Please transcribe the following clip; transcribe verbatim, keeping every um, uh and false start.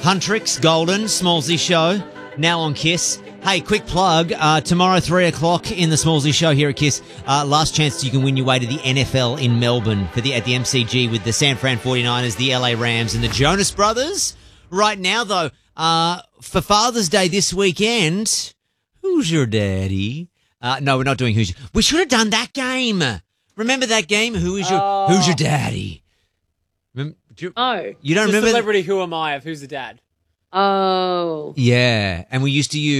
Huntrix, Golden, Smallsy Show, now on Kiss. Hey, quick plug, uh, tomorrow three o'clock in the Smallsy Show here at Kiss, uh, last chance you can win your way to the N F L in Melbourne for the at the M C G with the San Fran forty-niners, the L A Rams and the Jonas Brothers. Right now, though, uh, for Father's Day this weekend, who's your daddy? Uh, no, we're not doing who's your... We should have done that game. Remember that game? Who is your Oh. Who's your daddy? Remember, do you, Oh. you don't The remember? celebrity Who Am I of Who's the Dad? Oh. Yeah, and we used to use